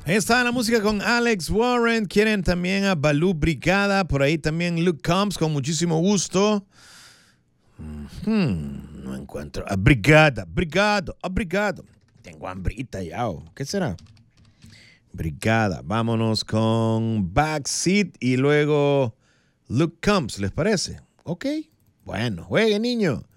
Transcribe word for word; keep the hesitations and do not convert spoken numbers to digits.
Ahí está la música con Alex Warren. Quieren también a Balú Brigada. Por ahí también Luke Combs, con muchísimo gusto. Hmm, no encuentro. A Brigada, Brigado, a Brigado. Tengo hambrita ya. ¿O ¿Qué será? Brigada. Vámonos con Backseat y luego Luke Combs, ¿les parece? Ok. Bueno, juegue, niño.